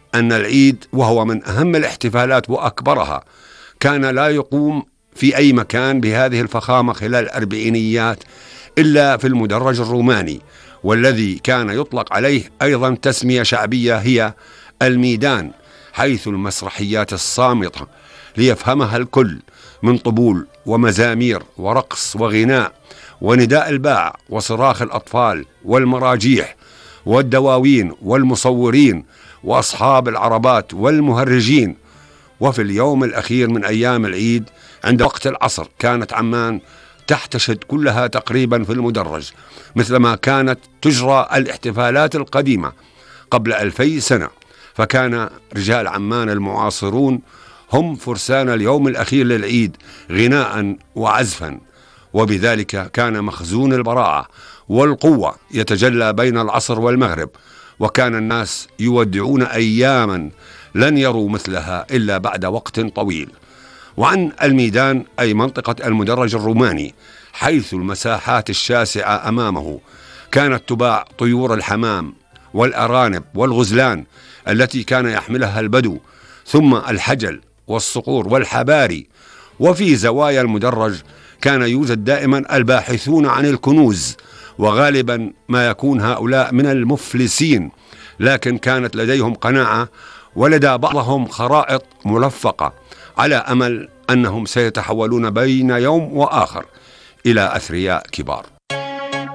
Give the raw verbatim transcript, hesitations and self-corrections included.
أن العيد وهو من أهم الاحتفالات وأكبرها كان لا يقوم في أي مكان بهذه الفخامة خلال الأربعينيات إلا في المدرج الروماني، والذي كان يطلق عليه أيضا تسمية شعبية هي الميدان، حيث المسرحيات الصامتة ليفهمها الكل من طبول ومزامير ورقص وغناء ونداء الباع وصراخ الأطفال والمراجيح والدواوين والمصورين وأصحاب العربات والمهرجين. وفي اليوم الأخير من أيام العيد عند وقت العصر كانت عمان تحتشد كلها تقريبا في المدرج، مثلما كانت تجرى الاحتفالات القديمة قبل ألفي سنة. فكان رجال عمان المعاصرون هم فرسان اليوم الأخير للعيد غناء وعزفا، وبذلك كان مخزون البراعة والقوة يتجلى بين العصر والمغرب، وكان الناس يودعون أياما لن يروا مثلها إلا بعد وقت طويل. وعن الميدان أي منطقة المدرج الروماني، حيث المساحات الشاسعة أمامه كانت تباع طيور الحمام والأرانب والغزلان التي كان يحملها البدو، ثم الحجل والصقور والحباري. وفي زوايا المدرج كان يوجد دائما الباحثون عن الكنوز، وغالبا ما يكون هؤلاء من المفلسين، لكن كانت لديهم قناعة ولدى بعضهم خرائط ملفقة على أمل أنهم سيتحولون بين يوم وآخر إلى أثرياء كبار.